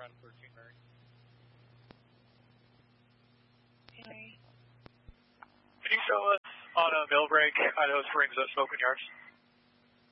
Can you show us on a mill break Idaho Springs at Smoking Yards?